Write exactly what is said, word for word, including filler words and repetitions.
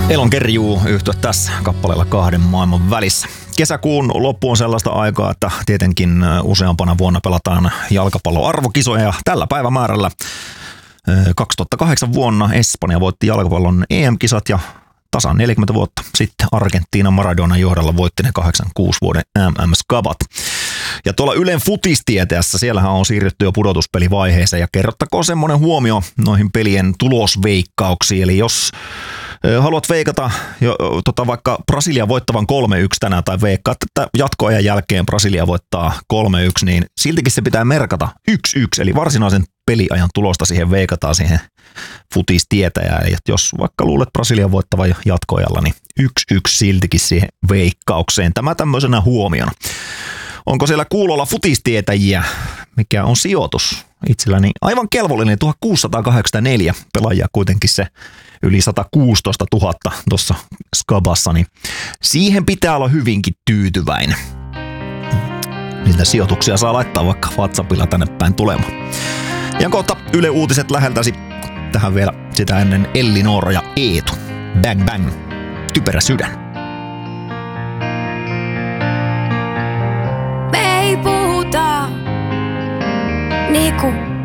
Elon Kerjuu yhtyä tässä kappaleella kahden maailman välissä. Kesäkuun loppu on sellaista aikaa, että tietenkin useampana vuonna pelataan jalkapalloarvokisoja ja tällä päivämäärällä kaksituhattakahdeksan vuonna Espanja voitti jalkapallon E M-kisat ja tasan neljäkymmentä vuotta sitten Argentiina Maradonan johdolla voitti ne kahdeksankymmentäkuusi vuoden M M-skabat. Ja tuolla Ylen futistieteessä, siellähän on siirrytty jo pudotuspelivaiheeseen ja kerrottakoon semmoinen huomio noihin pelien tulosveikkauksiin. Eli jos haluat veikata jo, tota, vaikka Brasilia voittavan kolme yksi tänään tai veikkaat, että jatkoajan jälkeen Brasilia voittaa kolme yksi, niin siltikin se pitää merkata yksi yksi, eli varsinaisen peliajan tulosta siihen veikataan siihen futistietäjään. Eli jos vaikka luulet Brasilian voittavan jatkoajalla, niin yksi yksi siltikin siihen veikkaukseen. Tämä tämmöisenä huomiona. Onko siellä kuulolla futistietäjiä? Mikä on sijoitus? Itselläni aivan kelvollinen tuhatkuusisataakahdeksankymmentäneljä pelaajia kuitenkin se yli sata kuusitoista tuhatta tuossa skabassa, niin siihen pitää olla hyvinkin tyytyväinen. Niitä sijoituksia saa laittaa vaikka WhatsAppilla tänne päin tulemaan. Ja kohta Yle Uutiset läheltäsi. Tähän vielä sitä ennen Ellinora ja Eetu. Bang bang. Typerä sydän. Me ei puhuta niinku